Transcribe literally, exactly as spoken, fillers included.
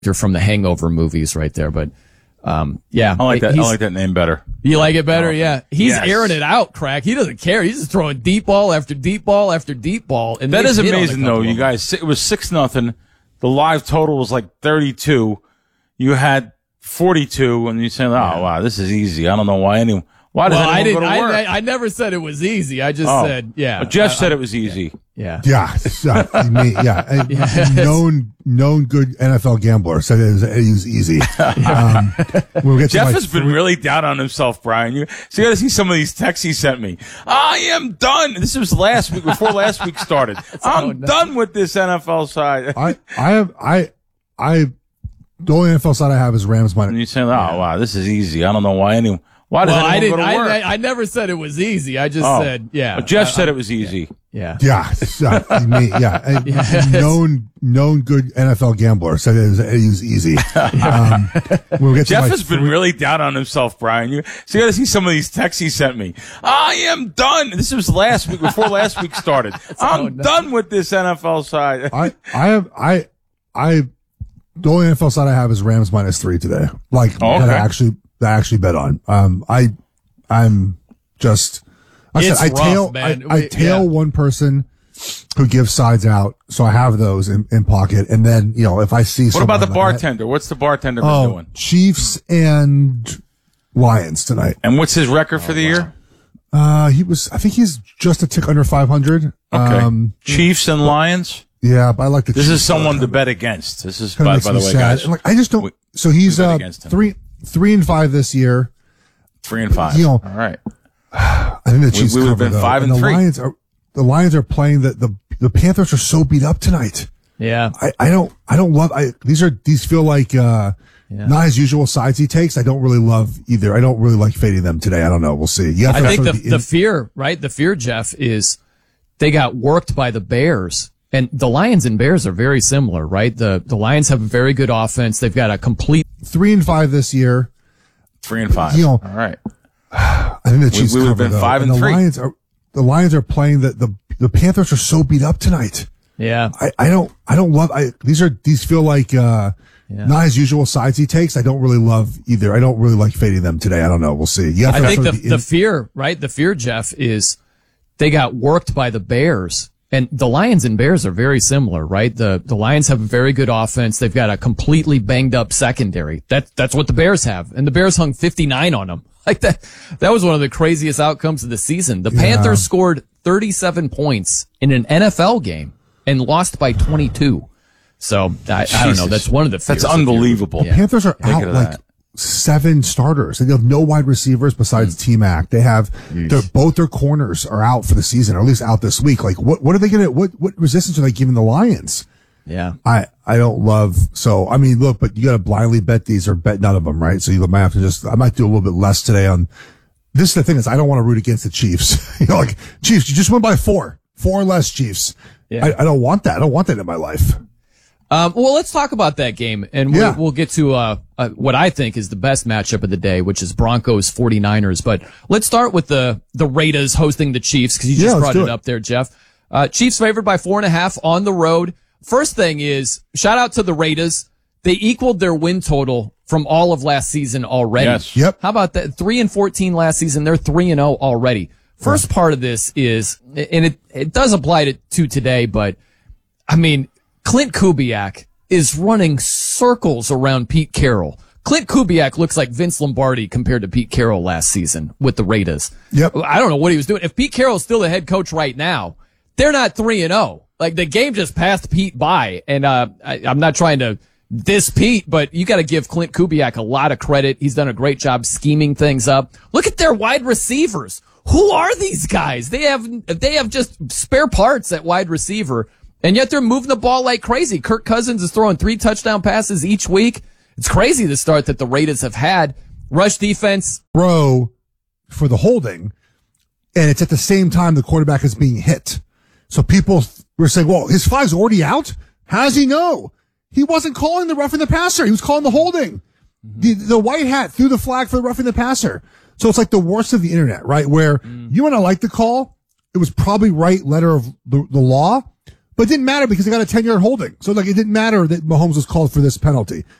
from the Hangover movies right there. But um, yeah, I like that. I he's- like that name better. You like it better? Oh, Yeah. He's yes. airing it out, Crack. He doesn't care. He's just throwing deep ball after deep ball after deep ball. And That they've is hit on a amazing, couple though. of You them. guys, it was six nothing. The live total was like thirty-two. You had forty-two, and you say, "Oh, wow, this is easy." I don't know why anyone. Why does Well, I anyone didn't. go to work? I, I never said it was easy. I just Oh. said, yeah. But Jeff I- said it was easy. Yeah. Yeah, yeah, I mean, yeah. A Yes. known, known good N F L gambler said it was, it was easy. Um, we'll get to Jeff my has been three- really down on himself, Brian. You, so you got to see some of these texts he sent me. I am done. This was last week, before last week started. I'm oh, no. done with this N F L side. I, I have, I, I, the only N F L side I have is Rams And minus. you say, "Oh, wow, this is easy." I don't know why anyone. Why does Well, I anyone didn't. go to work? I, I, I never said it was easy. I just Oh. said, yeah. But Jeff I- said it was easy. Yeah. Yeah, yeah, I mean, yeah. A Yes. known, known good N F L gambler said it was, it was easy. Um, we'll get to Jeff my has been three- really down on himself, Brian. You, so you got to see some of these texts he sent me. I am done. This was last week, before last week started. I'm oh, no. done with this N F L side. I, I have, I, I, the only N F L side I have is Rams minus three today. Like, Oh, that I okay. actually, that I actually bet on. Um, I, I'm just, I It's said, I rough, tail, man. I, I We- tail yeah. one person who gives sides out. So I have those in, in pocket. And then, you know, if I see What about the someone on bartender? What's the bartender been Oh, doing? Chiefs and Lions tonight. And what's his record for the year? Uh, he was, I think he's just a tick under five hundred. Okay. Um, Chiefs and Lions. yeah, but I like the This Chiefs. is someone to bet against. This is, Kinda by, makes by the me way, sad. guys. And, like, I just don't, we- so he's, we bet uh, against him. three, three and five this year. Three and five. You know, All right. I think the Chiefs we would've cover, been though. five and the three. Lions are, the Lions are playing the, the, the Panthers are so beat up tonight. Yeah. I, I don't, I don't love, I, these are, these feel like, uh, Yeah. not as usual sides he takes. I don't really love either. I don't really like fading them today. I don't know. We'll see. Yeah, I think the, the fear, right? The fear, Jeff, is they got worked by the Bears. And the Lions and Bears are very similar, right? The the Lions have a very good offense. They've got a complete. three and five this year. Three and five. You know, All right. I think the Chiefs we would've cover, been though. five and the three. Lions are, the Lions are playing the, the, the Panthers are so beat up tonight. Yeah. I, I don't, I don't love, I, these are, these feel like, uh, Yeah. not as usual sides he takes. I don't really love either. I don't really like fading them today. I don't know. We'll see. Yeah, I think the, the fear, right? The fear, Jeff, is they got worked by the Bears. And the Lions and Bears are very similar, right? The the Lions have a very good offense. They've got a completely banged up secondary. That that's what the Bears have. And the Bears hung fifty-nine on them. Like that that was one of the craziest outcomes of the season. The Yeah. Panthers scored thirty-seven points in an N F L game and lost by twenty-two. So I, I don't know. Jesus. That's one of the fears That's of your- unbelievable. Yeah. Panthers are Think out of like that. seven starters. They have no wide receivers besides T Mac. They have their, both their corners are out for the season, or at least out this week. Like what, what are they going to, what, what resistance are they giving the Lions? Yeah. I, I don't love, so, I mean, look, but you got to blindly bet these or bet none of them, right? So you might have to just, I might do a little bit less today on, this is the thing is I don't want to root against the Chiefs. You know, like, Chiefs, you just went by four, four or less Chiefs. Yeah. I, I don't want that. I don't want that in my life. Um, well, let's talk about that game, and we'll, Yeah. we'll get to uh, uh, what I think is the best matchup of the day, which is Broncos forty-niners. But let's start with the the Raiders hosting the Chiefs, because you Yeah, just let's brought do it it. up there, Jeff. Uh, Chiefs favored by four and a half on the road. First thing is, shout out to the Raiders. They equaled their win total from all of last season already. Yes. Yep. How about that? Three and fourteen last season. They're three and zero already. First part of this is, and it it does apply to, to today, but I mean, Clint Kubiak is running circles around Pete Carroll. Clint Kubiak looks like Vince Lombardi compared to Pete Carroll last season with the Raiders. Yep. I don't know what he was doing. If Pete Carroll's still the head coach right now, they're not three and zero. Like the game just passed Pete by, and uh, I, I'm not trying to diss Pete, but you got to give Clint Kubiak a lot of credit. He's done a great job scheming things up. Look at their wide receivers. Who are these guys? They have they have just spare parts at wide receiver, and yet they're moving the ball like crazy. Kirk Cousins is throwing three touchdown passes each week. It's crazy the start that the Raiders have had. Rush defense. Throw for the holding, and it's at the same time the quarterback is being hit. So people were saying, well, his flag's already out? How does he know? He wasn't calling the roughing the passer. He was calling the holding. The, the white hat threw the flag for the roughing the passer. So it's like the worst of the internet, right? Where you want to like the call. It was probably right letter of the, the law, But it didn't matter because he got a ten-yard holding. So, like, it didn't matter that Mahomes was called for this penalty.